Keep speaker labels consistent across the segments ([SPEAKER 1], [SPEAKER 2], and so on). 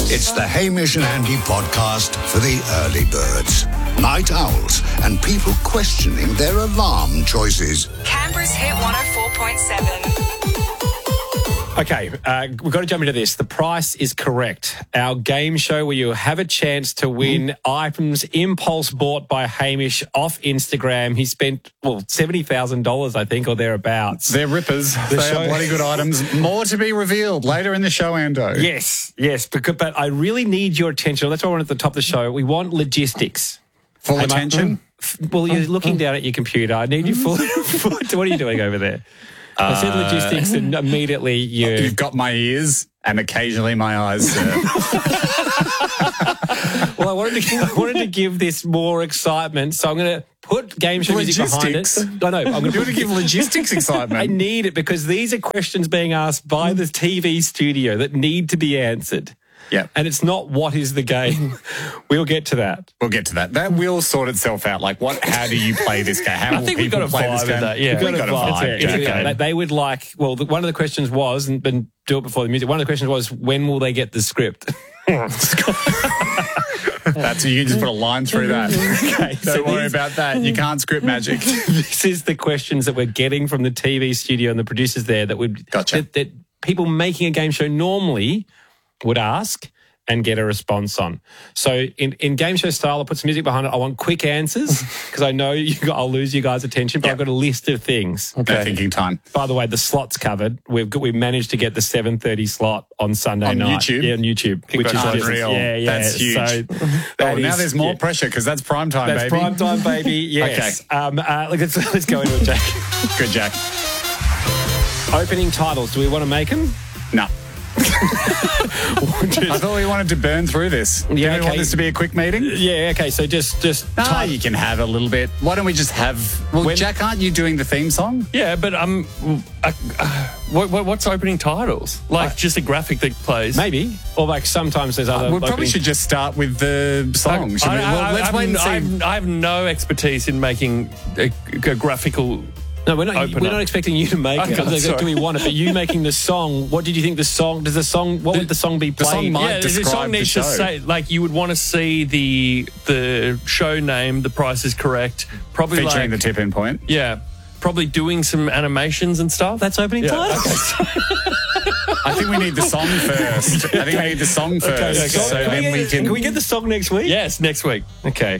[SPEAKER 1] It's the Hamish and Andy podcast for the early birds, night owls, and people questioning their alarm choices.
[SPEAKER 2] Canberra's Hit 104.7.
[SPEAKER 3] Okay, we've got to jump into this. The price is correct. Our game show where you have a chance to win items impulse bought by Hamish off Instagram. He spent, $70,000, I think, or thereabouts.
[SPEAKER 4] They're rippers. They are bloody good items. More to be revealed later in the show, Ando.
[SPEAKER 3] Yes, but I really need your attention. That's why I want at the top of the show. We want logistics.
[SPEAKER 4] Full attention?
[SPEAKER 3] Well, you're looking down at your computer. I need you full. What are you doing over there? I said logistics and immediately
[SPEAKER 4] You've got my ears and occasionally my eyes, sir.
[SPEAKER 3] Well, I wanted to give this more excitement, so I'm going to put game show music behind it. I know. I'm going
[SPEAKER 4] to give logistics excitement.
[SPEAKER 3] I need it because these are questions being asked by the TV studio that need to be answered.
[SPEAKER 4] Yeah.
[SPEAKER 3] And it's not what is the game. We'll get to that.
[SPEAKER 4] We'll get to that. That will sort itself out. Like, how do you play this game? How
[SPEAKER 3] I think we've got to
[SPEAKER 4] play this game?
[SPEAKER 3] that. Yeah,
[SPEAKER 4] we've got a vibe.
[SPEAKER 3] They would like, one of the questions was, and do it before the music, one of the questions was, when will they get the script?
[SPEAKER 4] That's you can just put a line through that.
[SPEAKER 3] Okay,
[SPEAKER 4] Don't worry about that. You can't script magic.
[SPEAKER 3] This is the questions that we're getting from the TV studio and the producers there that people making a game show normally would ask and get a response on. So in game show style, I'll put some music behind it. I want quick answers because I know I'll lose you guys' attention, but I've got a list of things.
[SPEAKER 4] Okay. No thinking time.
[SPEAKER 3] By the way, the slot's covered. We've managed to get the 7:30 slot on Sunday night.
[SPEAKER 4] YouTube?
[SPEAKER 3] Yeah, on YouTube. Which is
[SPEAKER 4] unreal.
[SPEAKER 3] Yeah.
[SPEAKER 4] That's huge.
[SPEAKER 3] So
[SPEAKER 4] now there's more pressure because that's prime time, baby.
[SPEAKER 3] That's prime time, baby. Yes.
[SPEAKER 4] Okay.
[SPEAKER 3] Let's go into it, Jack.
[SPEAKER 4] Good, Jack.
[SPEAKER 3] Opening titles. Do we want to make them?
[SPEAKER 4] No. I thought we wanted to burn through this.
[SPEAKER 3] Yeah,
[SPEAKER 4] Do we want this to be a quick meeting?
[SPEAKER 3] Yeah, okay, so just
[SPEAKER 4] you can have a little bit. Why don't we just have... Well, Jack, aren't you doing the theme song?
[SPEAKER 5] Yeah, but what's opening titles? Like just a graphic that plays?
[SPEAKER 3] Maybe. Or like sometimes there's other...
[SPEAKER 4] we probably should just start with the song. Let's wait and see.
[SPEAKER 5] I have no expertise in making a graphical...
[SPEAKER 3] No, we're not expecting you to make it. Do we want it? But you making the song, what did you think the song, what would the song be playing?
[SPEAKER 5] The song needs to say, like, you would want to see the show name, The Price is Correct. Probably
[SPEAKER 4] featuring the tip-in point.
[SPEAKER 5] Yeah. Probably doing some animations and stuff.
[SPEAKER 3] That's opening titles.
[SPEAKER 5] Okay.
[SPEAKER 4] I think we need the song first.
[SPEAKER 3] Okay,
[SPEAKER 4] so then we can...
[SPEAKER 3] Can we get the song next week?
[SPEAKER 5] Yes, next week.
[SPEAKER 3] Okay.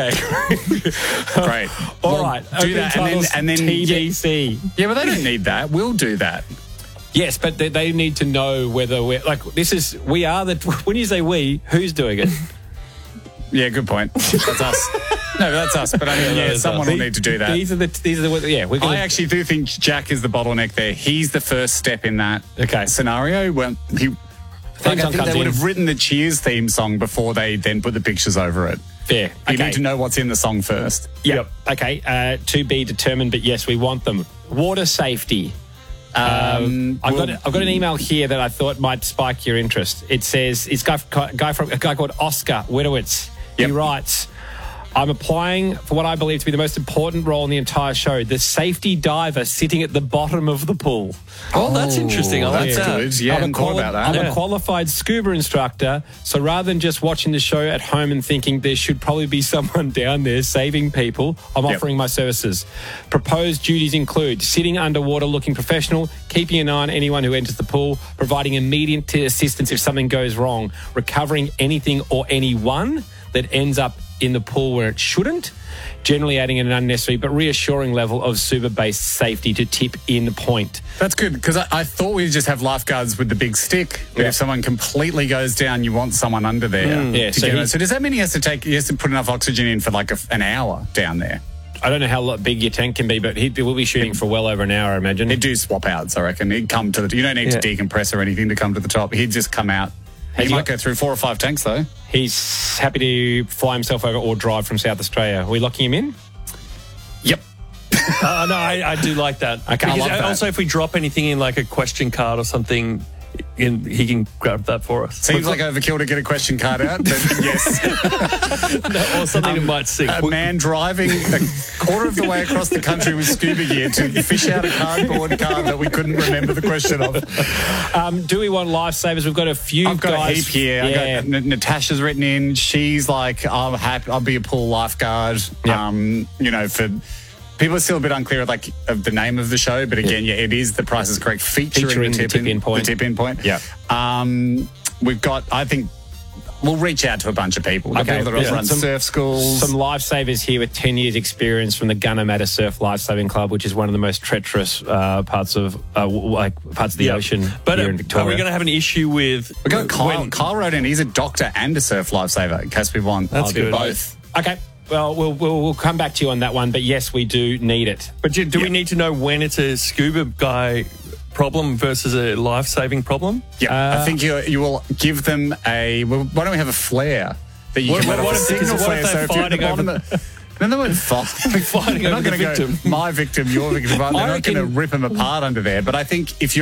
[SPEAKER 4] Great.
[SPEAKER 3] All right.
[SPEAKER 4] Do that and then
[SPEAKER 3] TBC.
[SPEAKER 4] Yeah, but they don't need that. We'll do that.
[SPEAKER 3] Yes, but they need to know whether we're... Like, we are the... When you say we, who's doing it?
[SPEAKER 4] Yeah, good point. That's us. No, that's us. But I mean, someone will need to do that.
[SPEAKER 3] These are the
[SPEAKER 4] I actually do think Jack is the bottleneck there. He's the first step in that scenario. Well, I think they would have written the Cheers theme song before they then put the pictures over it.
[SPEAKER 3] Fair.
[SPEAKER 4] You need to know what's in the song first.
[SPEAKER 3] Yep. Okay. To be determined, but yes, we want them. Water safety. I've got an email here that I thought might spike your interest. It says it's a guy called Oscar Wedowitz. He writes, I'm applying for what I believe to be the most important role in the entire show, the safety diver sitting at the bottom of the pool.
[SPEAKER 5] Oh, that's interesting. I like that.
[SPEAKER 4] Good. Yeah, I hadn't thought about that.
[SPEAKER 3] I'm a qualified scuba instructor, so rather than just watching the show at home and thinking there should probably be someone down there saving people, I'm offering my services. Proposed duties include sitting underwater looking professional, keeping an eye on anyone who enters the pool, providing immediate assistance if something goes wrong, recovering anything or anyone that ends up in the pool where it shouldn't, generally adding an unnecessary but reassuring level of super-based safety to tip in point.
[SPEAKER 4] That's good, because I thought we'd just have lifeguards with the big stick, but if someone completely goes down, you want someone under there. So does that mean he has to put enough oxygen in for like an hour down there?
[SPEAKER 3] I don't know how big your tank can be, but he will be shooting for well over an hour, I imagine.
[SPEAKER 4] He'd do swap outs, I reckon. He'd come to you don't need to decompress or anything to come to the top. He'd just come out. He might go through 4 or 5 tanks, though.
[SPEAKER 3] He's happy to fly himself over or drive from South Australia. Are we locking him in?
[SPEAKER 4] Yep.
[SPEAKER 5] No, I do like that.
[SPEAKER 3] Okay.
[SPEAKER 5] Because also, if we drop anything in, like a question card or something, he can grab that for us.
[SPEAKER 4] Seems like overkill to get a question card out, but yes.
[SPEAKER 5] Or something that might sink.
[SPEAKER 4] A man driving a quarter of the way across the country with scuba gear to fish out a cardboard card that we couldn't remember the question of.
[SPEAKER 3] Do we want lifesavers? We've got a few.
[SPEAKER 4] I've got
[SPEAKER 3] guys.
[SPEAKER 4] a heap here.
[SPEAKER 3] Yeah.
[SPEAKER 4] Natasha's written in. She's like, I'll be a pool lifeguard.
[SPEAKER 3] Yep.
[SPEAKER 4] For people are still a bit unclear of the name of the show, but again, it is The Price is Correct featuring the tip-in point. The tip-in point.
[SPEAKER 3] Yeah.
[SPEAKER 4] We've got, I think, we'll reach out to a bunch of people. People that run surf schools.
[SPEAKER 3] Some lifesavers here with 10 years experience from the Gunnamatta Surf Lifesaving Club, which is one of the most treacherous parts of the ocean
[SPEAKER 5] but
[SPEAKER 3] here in Victoria.
[SPEAKER 5] Are we going to have an issue with...
[SPEAKER 4] We got Kyle. Kyle wrote in. He's a doctor and a surf lifesaver in case we want.
[SPEAKER 5] That's good.
[SPEAKER 4] Both.
[SPEAKER 3] Okay. Well, we'll come back to you on that one, but yes, we do need it.
[SPEAKER 5] But do we need to know when it's a scuba guy problem versus a life-saving problem?
[SPEAKER 4] Yeah, I think you will give them a... Well, why don't we have a flare that you can let off a signal flare?
[SPEAKER 5] So if you're at the bottom
[SPEAKER 4] then they won't fighting.
[SPEAKER 5] They're not
[SPEAKER 4] going to go, my victim, your victim. They're not going to rip them apart under there. But I think if you're